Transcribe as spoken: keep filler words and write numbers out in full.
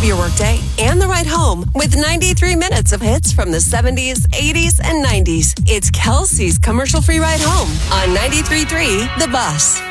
of your workday and the ride home with ninety-three minutes of hits from the seventies, eighties, and nineties. It's Kelsey's commercial-free ride home on ninety-three point three The Bus.